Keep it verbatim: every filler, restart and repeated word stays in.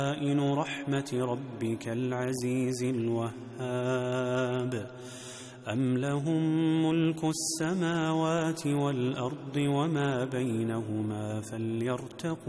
خزائن رحمة ربك العزيز الوهاب أم لهم ملك السماوات والأرض وما بينهما فليرتقوا